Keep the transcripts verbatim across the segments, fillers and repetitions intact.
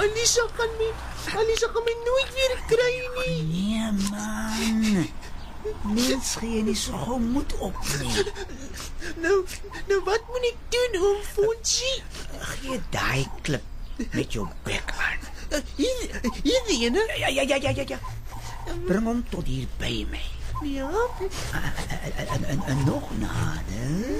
Alisa gaan my, Alisa gaan my nooit weer kry nie. Nee man, mens gee nie so gou moed op nie. Nou, nou wat moet ek doen, oom Fonsie? Gee daai klip met jou bek aan. Uh, hier, hier die ene? Ja, ja, ja, ja, ja, ja. Bring hom tot hier by my. Ja. En, en, en nog nader.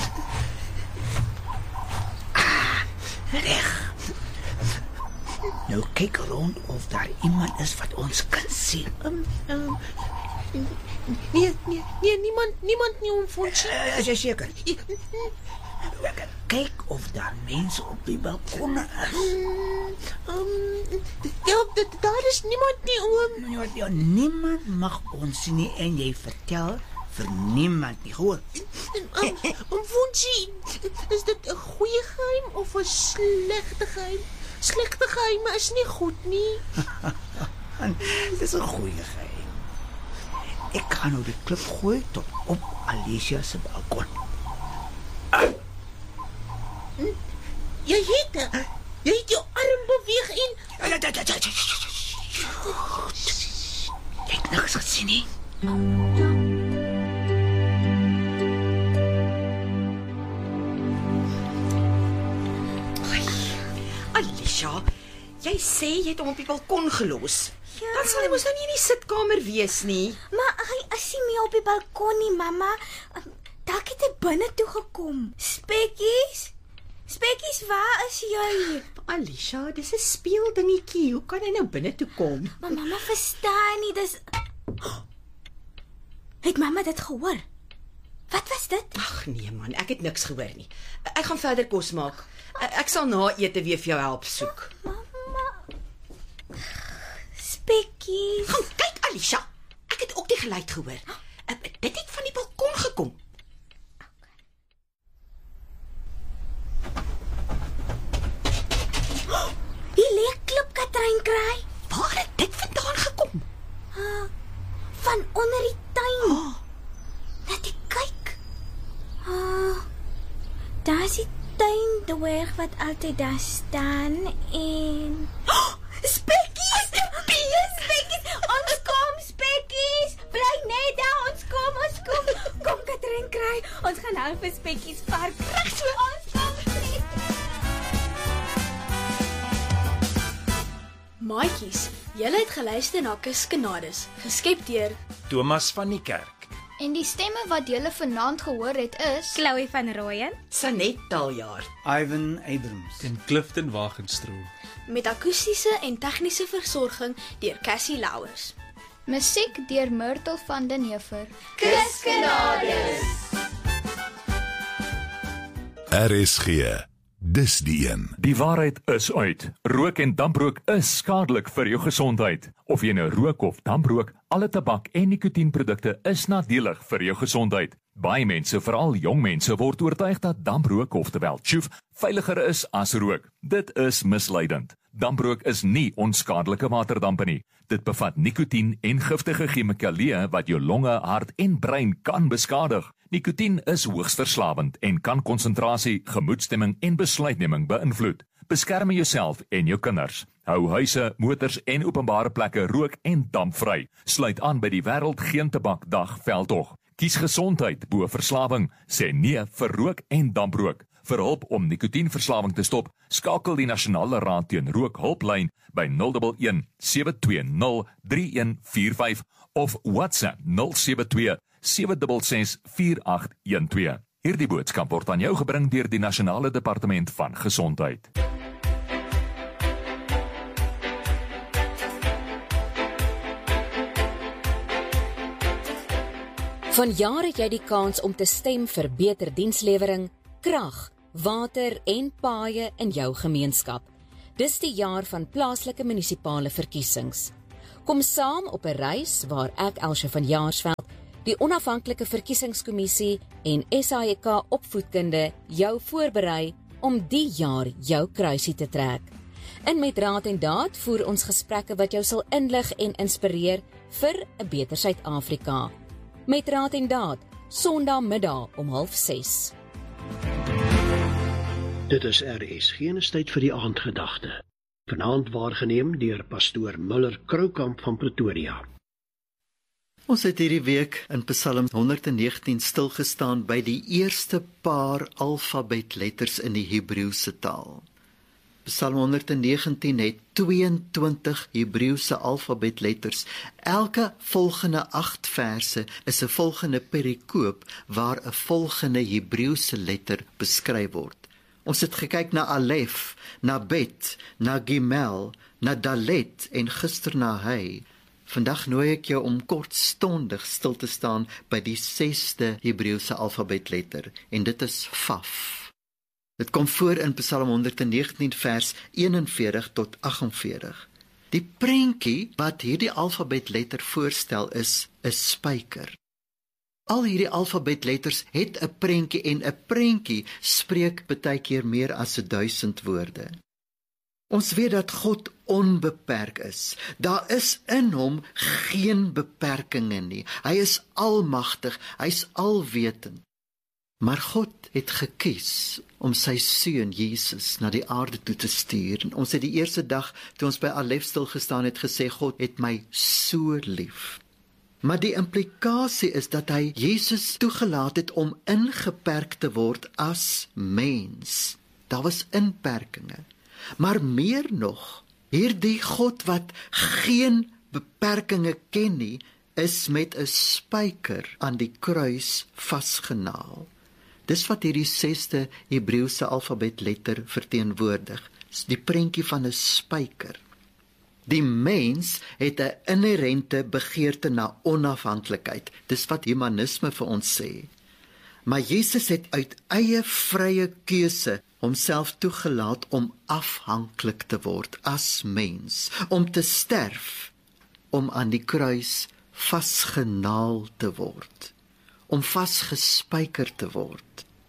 Ah, reg. Nou kyk rond of daar iemand is wat ons kan sien. Um, um, nee, nee, nee, niemand, niemand nie, oom Fonsie. Uh, is jy seker? Kyk of daar mense op die balkone is. Um, ja, daar is niemand nie, oom. Ja, ja, niemand mag ons sien nie en jy vertel vir niemand nie, hoor. Um, oom Fonsie, is dit 'n goeie geheim of 'n slegte geheim? Slegte geheime is nie goed nie. Dit is 'n goeie geheim. Ek gaan nou die klip gooi tot op Alicia se balkon. Jy het, jy het jou arm beweeg en... Ja, ja, ja, ja, ja, ja. Jy het niks gesien nie. Alicia, jy sê jy het hom op die balkon gelos. Ja. Dan sal hy mos nou nie in die sitkamer wees nie. Maar hy is nie meer op die balkon nie, mamma. Dalk het hy binne toe gekom. Spekkies? Spekkies, waar is jy? Alicia, dis 'n speeldingetjie. Hoe kan hy nou binne toe kom? Maar mamma verstaan nie, dis... Het mamma dit gehoor? Wat was dit? Ag nee man, ek het niks gehoor nie. Ek gaan verder kos maak. Ek sal na ete weer vir jou help soek. Mamma... Spekkies... Gaan kyk Alicia. Ek het ook die geluid gehoor. Dit het van die balkon gekom. Die leek klip Katrein kry. Waar het dit vandaan gekom? Uh, van onder die tuin. Oh. Laat ek kyk. Uh, daar is die tuindwerg wat altyd daar staan en... Oh, spekkies! Spekkies! Ons kom, spekkies! Bly net daar, ons kom, ons kom. Kom Katrein kry, ons gaan nou vir spekkies park. Reg so, ons kom. Maatjies, julle het geluister na Kuskenades, geskep deur Thomas van die Kerk. En die stemme wat julle vanaand gehoor het is Chloe van Rooyen, Sanet Taljaard, Ivan Abrams en Clifton Wagenstroom. met akoestiese en tegniese versorging deur Cassie Louwers. musiek deur Myrtle van den Heever. Kuskenades. R S G, dis die een. Die waarheid is uit. Rook en damprook is skadelik vir jou gesondheid. Of jy nou rook of damprook, alle tabak en nikotienprodukte is nadelig vir jou gesondheid. Baie mense, veral jong mense, word oortuig dat damprook, oftewel tjoef, veiliger is as rook. Dit is misleidend. Damprook is nie onskadelike waterdampe nie. Dit bevat nikotien en giftige chemikalieë wat jou longe, hart en brein kan beskadig. Nikotien is hoogs verslawend en kan konsentrasie, gemoedstemming en besluitneming beïnvloed. Beskerm jouself en jou kinders. Hou huise, motors en openbare plekke rook en dampvry. Sluit aan by die Wêreld Geen Tabak Dag veldtog. Kies gesondheid bo verslawing. Sê nee vir rook en damprook. Vir hulp om nikotienverslawing te stop, skakel die Nasionale Raad teen Rook hulplyn by nul een een sewe twee nul drie een vier vyf of WhatsApp nul sewe twee sewe ses ses vier agt een twee. Hierdie boodskap word aan jou gebring deur die Nasionale Departement van Gesondheid. Vanjaar het jy die kans om te stem vir beter dienslewering, krag, water en paaie in jou gemeenskap. Dis die jaar van plaaslike munisipale verkiesings. Kom saam op 'n reis waar ek Elsje van Jaarsveld, die onafhanklike verkiesingskommissie en S A I K opvoedkunde jou voorberei om die jaar jou kruisie te trek. In Met Raad en Daad voer ons gesprekke wat jou sal inlig en inspireer vir 'n beter Suid-Afrika. Met Raad en Daad, Sondagmiddag om half ses. Dit is R S G, 'n tyd vir die aandgedagte. vanaand waargeneem deur pastoor Muller Kroukamp van Pretoria. Ons het hierdie week in Psalm honderd negentien stilgestaan by die eerste paar alfabetletters in die Hebreëse taal. Psalm honderd negentien het tweeëntwintig Hebreëse alfabetletters. Elke volgende agt verse is 'n volgende perikoop waar 'n volgende Hebreëse letter beskryf word. Ons het gekyk na Alef, na Bet, na Gimel, na Dalet en gister na Hy. Vandag nooi ek jou om kortstondig stil te staan by die sesde Hebreëse alfabetletter, en dit is Vaf. Dit kom voor in Psalm honderd negentien vers eenenveertig tot aggenveertig. Die prentjie wat hierdie alfabetletter voorstel is 'n spyker. Al hierdie alfabetletters het 'n prentjie en 'n prentjie spreek baie keer meer as duisend woorde. Ons weet dat God onbeperk is. Daar is in hom geen beperkings nie. Hy is almagtig, hy is alwetend. Maar God het gekies om sy seun Jesus na die aarde toe te stuur. En ons het die eerste dag toe ons by Alef stil gestaan het gesê, God het my so lief. Maar die implikasie is dat hy Jesus toegelaat het om ingeperk te word as mens. Daar was inperkings. Maar meer nog, hierdie God wat geen beperkings ken nie, is met 'n spyker aan die kruis vasgenaal. Dis wat hierdie sesde Hebreëse alfabetletter verteenwoordig, die prentjie van 'n spyker. Die mens het 'n inherente begeerte na onafhanklikheid. Dis wat humanisme vir ons sê. Maar Jesus het uit eie vrye keuse homself toegelaat om afhanklik te word as mens, om te sterf, om aan die kruis vasgenaal te word, om vasgespyker te word.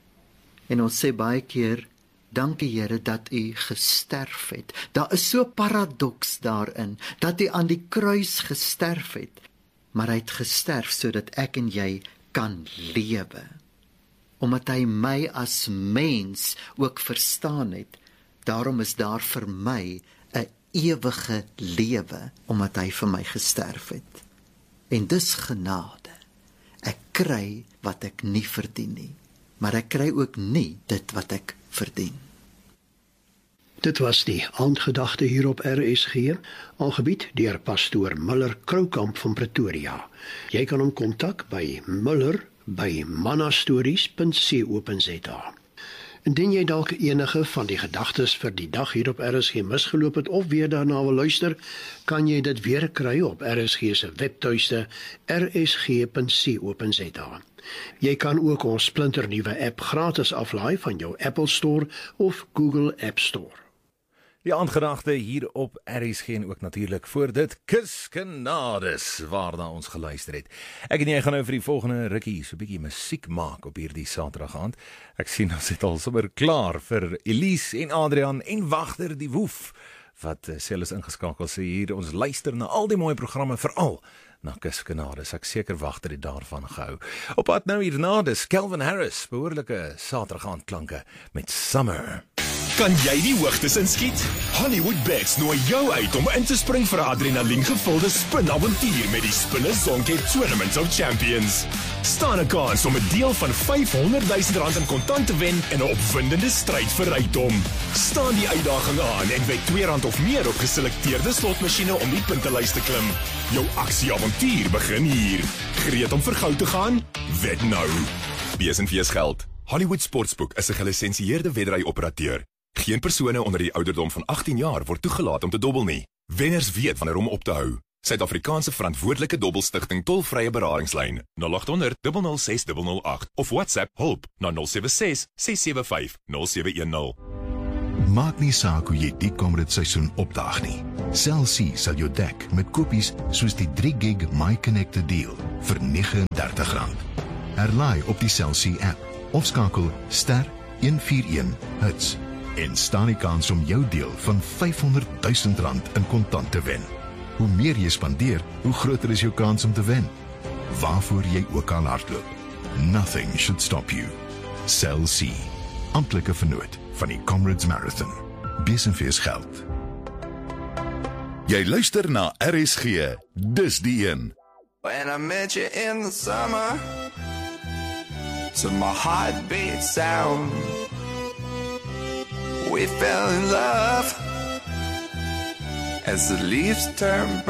En ons sê baie keer, dankie Here dat U gesterf het. Daar is so paradoks daarin, dat U aan die kruis gesterf het, maar Hy het gesterf sodat ek en jy kan lewe. Omdat Hy my as mens ook verstaan het, daarom is daar vir my 'n ewige lewe, omdat Hy vir my gesterf het. En dis genade. Ek kry wat ek nie verdien nie, maar ek kry ook nie dit wat ek verdien. Dit was die aandgedagte hier op R S G, aangebied deur pastoor Muller Kroukamp van Pretoria. Jy kan hom kontak by Muller by mannastories punt co punt za. Indien jy dalk enige van die gedagtes vir die dag hier op R S G misgeloop het of weer daarna wil luister, kan jy dit weer kry op R S G se webtuiste r s g punt co punt za. Jy kan ook ons splinternuwe app gratis aflaai van jou Apple Store of Google App Store. Die aandgedagte hier op R S G en ook natuurlik voor dit Kuskenades waarna ons geluister het. Ek en jy gaan nou vir die volgende rukkie so 'n bietjie musiek maak op hierdie Saterdag aand. Ek sien ons het al sommer klaar vir Elise en Adrian en Wagter die Woef wat uh, selfs ingeskakel sê hier. Ons luister na al die mooi programme, veral na Kuskenades. Ek seker Wagter het daarvan gehou. Op pad nou hierna, dis Calvin Harris, behoorlike Saterdag aand klanke met Summer. Kan jy die hoogtes inskiet? Hollywood Bets nooi jou uit om in te spring vir 'n adrenaliengevulde spinavontuur met die Spinners Zonke Tournament of Champions. Staan 'n kans om 'n deel van vyfhonderd duisend rand in kontant te wen in 'n opwindende stryd vir rykdom. Staan die uitdaging aan en wek twee rand of meer op geselekteerde slotmasjiene om die puntelys te klim. Jou aksieavontuur begin hier. Gereed om vir goud te gaan? Wed nou. B S en V S geld. Hollywood Sportsbook is 'n gelisensieerde wedry-operateur. Geen persone onder die ouderdom van agttien jaar word toegelaat om te dobbel nie. Wenners weet wanneer om op te hou. Suid-Afrikaanse verantwoordelike dobbelstigting tolvrye beradingslyn nul agt honderd nul nul ses nul nul agt of WhatsApp hulp na nul sewe ses ses sewe vyf nul sewe een nul. Maak nie saak hoe jy die Comrade seisoen opdaag nie. Cell C sal jou dek met kopies soos die drie gig My Connected deal vir nege en dertig rand. Herlaai op die Cell C app of skakel ster een vier een hits. En staan die kans om jou deel van vyfhonderd duisend rand in kontant te wen. Hoe meer jy spandeer, hoe groter is jou kans om te wen. Waarvoor jy ook al hardloop. Nothing should stop you. Cell C, amptelike vernoot van die Comrades Marathon. B S en V S geld. Jy luister na R S G. Dis die een. When I met you in the summer, to my heartbeat sound, we fell in love as the leaves turn